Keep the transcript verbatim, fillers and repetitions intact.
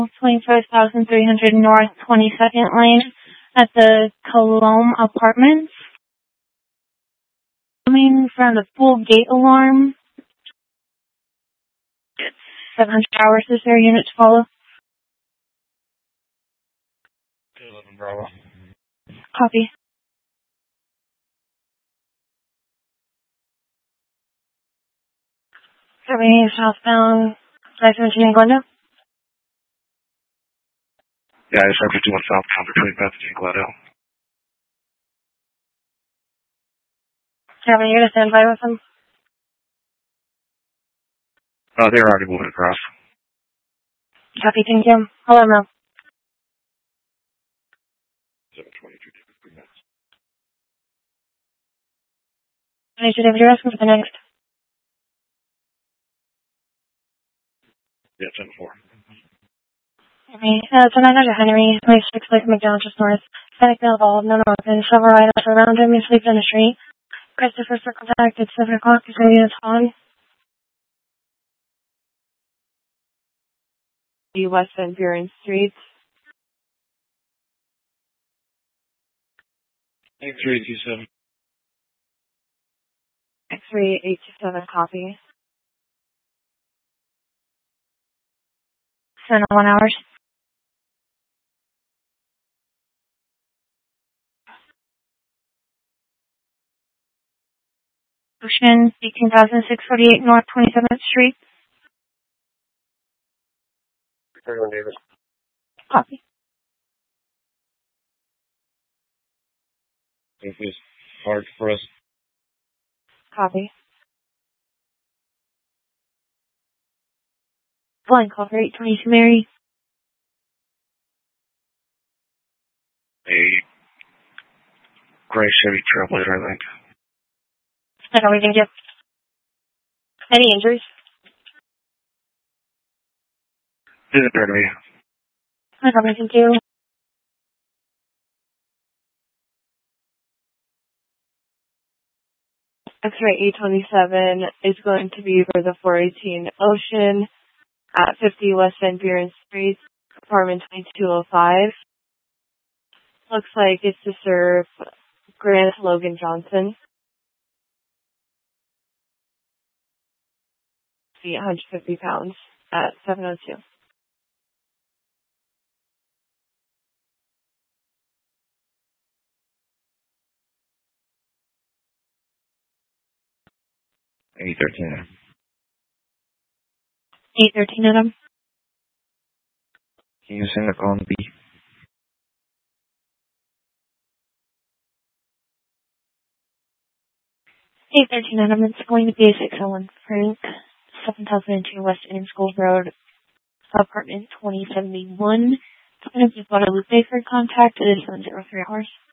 twenty-five thousand three hundred North twenty-second Lane at the Colombe Apartments. Coming from the full gate alarm. It's seven hundred hours. Is there a unit to follow? eleven Bravo. Copy. Coming southbound, five seventeen Glendale. Yeah, it's R fifty-one southbound between Bethany and Glendale. Coming here to stand by with them. Uh, they're already moving across. Copy, thank you. Hello, Mel. seven twenty-two, three minutes. I should have your asking for the next. Yeah, ten four. Henry. Uh, it's a nine hundred Henry, twenty-six Lake McDonald, just north. Static available, no open. Several items around him. You sleep in the street. Christopher for contact at seven o'clock. Is there units on? The West Van Buren Street. X-ray two seven. X-ray eight two seven copy. Seven oh one hours. Ocean, eighteen thousand six hundred forty-eight North twenty-seventh Street. thirty-one Davis. Copy. It is hard for us. Copy. Blind call for eight twenty-two Mary. A gray Chevy Trailblazer, I think. I don't really think you. Any injuries? Didn't appear to me. I don't really think you. X-ray eight twenty-seven is going to be for the four eighteen Ocean at fifty West Van Buren Street, apartment twenty-two oh five. Looks like it's to serve Grant Logan Johnson. The one hundred fifty pounds at seven oh two. eight thirteen. eight thirteen of them. Can you send it on B? eight thirteen of them. It's going to be a six oh one Frank, seven thousand two West Indian School Road, apartment twenty seventy-one. It's going to be Guadalupe for contact. It is seven oh three hours.